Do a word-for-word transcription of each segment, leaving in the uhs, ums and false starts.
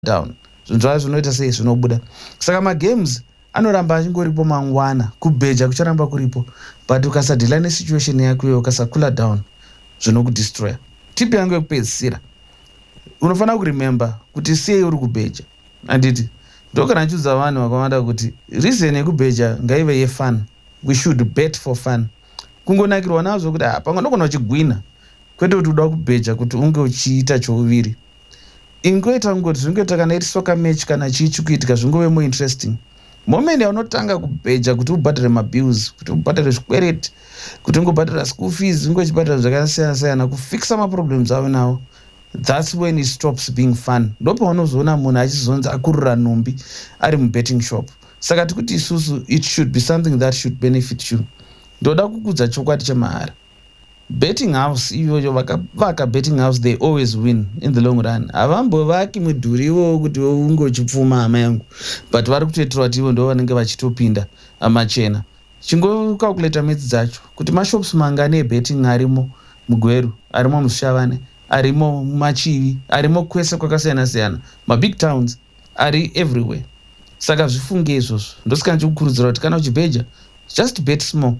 down zvinhu zvavo zvinoita sei zvinobuda. Saka magames anoramba achingoripo mangwana, kubheja kucharamba kuripo, but ukasadhila nesituation yako iyo ukasakula down zvinokudestroya. Tipi yangu yekupedzisira, unofanira kuremember kuti sei uri kubheja. Anditi ndokana ndichiudza vanhu vakawanda kuti reason yekubheja ngaive yefun. We should bet for fun. Kungonakirwa nazvo kuti pamwe ndokona uchigwina, kwete kuti uda kubheja kuti unge uchiita chouviri. Ingoita ngoti zvingoita kana iri soccer match kana chichi kuitika zvingove more interesting. Moment yaunotanga kubheja kuti ubhadhare mabills, kuti ubhadhare zvikwereti, kuti ungobhadhara school fees, ungobhadhara zvakasiyana siyana, kufixa maproblems avo nawo, that's when it stops being fun. Ndopa unozoona munhu achizonza akurura nhumbi ari mubetting shop. Saka tikuti isusu it should be something that should benefit you. Ndoda kukudza chokwadi chamahara. Betting house iyoyo vakavaka betting house, they always win in the long run. Havambovaki mudhuri iwo kuti unge uchipfuma hama yangu, but vari kutoitira kuti ivo ndo vanenge vachitopinda machena. Chingokalkuleta metsi dzacho kuti mashops mangani ebetting arimo mugweru, arimo mushavane, arimo mumachivi, arimo kwese kwakasiyana siyana, mabig towns ari everywhere. Saka zvifunge izvozvo. Ndosika ndichikukurudzira kuti kana uchibheja, just bet small.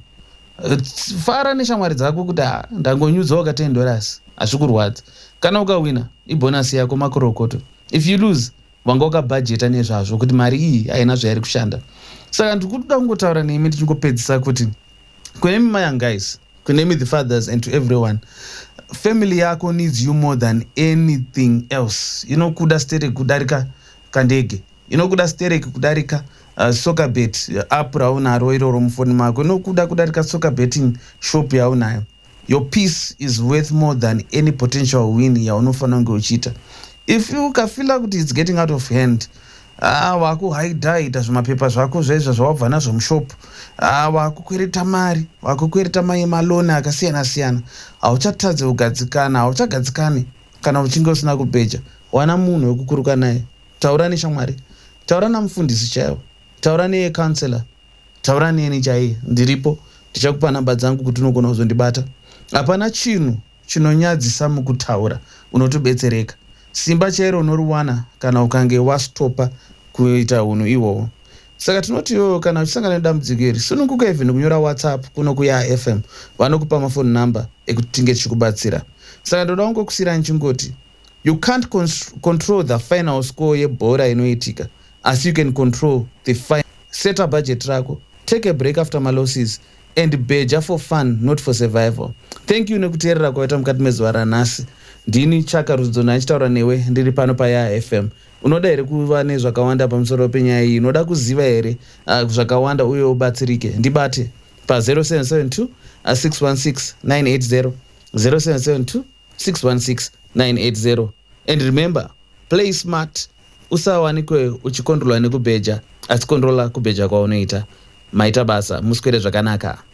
Fara neshamwari dzako kuti ndangonyudzawo ka ten dollars hazvikurwadza. Kana ukawina ibonasi yako makorokoto. If you lose wanga wakabhajeta nezvazvo kuti mari iyi haina zvairi kushanda. Saka ndikuda kungotaura nemi tichingopedzisa kuti kunemi my young guys, kunemi the fathers and to everyone, family yako needs you more than anything else. Inokuda stereki kudarika kandege, inokuda stereki kudarika Uh, soccer bet uh, app raunaro iroro mufoni mako, inokuda kudarika soccer betting shop yaunayo. Your peace is worth more than any potential win yaunofana kunge uchiita. If you ukafila kuti it's getting out of hand, ah wako haidhaita zvimapepa zvako zvaizva zvawabva nazvo mushop, ah wako kwereta mari, wako kwereta mai maloni akasiyana siyana, hauchatadze kugadzikana, hauchagadzikani kana uchinge usina kubheja. Wana munhu wekukuruka naye, taura neshamwari, taura namufundisi chaiwo, taura necounselor, taura neni chaiye, ndiripo, ndichakupa namba dzangu kuti unogona kuzondibata. Hapana chinhu chinonyadzisa mukutaura, unotobetsereka. Simba chairo unoriwana kana ukange wastopa kuita unhu ihwohwo. Saka tinoti iwewe kana uchisangana nedambudziko iri, sununguka even kunyora WhatsApp kuno kuya F M, vanokupa mafoni namba ekuti tinge tichikubatsira. Saka ndoda kungokusiyira ndichingoti, you can't control the final score yebhora inoitika, as you can control the final. Set a budget rako, take a break after my losses, and beja for fun, not for survival. Thank you nekuteerera kwaita mukati mezuva ranhasi. Ndini Chaka Rudzo ndichitaura newe ndiri pano paYaya F M. Unoda here kuva nezvakawanda pamusoro penyaya iyi, unoda kuziva here uh, zvakawanda uye ubatsirike, ndibate pa zero seven seven two six one six nine eight zero, zero seven seven two six one six nine eight zero. And remember, play smart. Usawanikwe uchikondrola nekubheja, asi kondrola kubheja kwaunoita. Maita basa, muswere zvakanaka.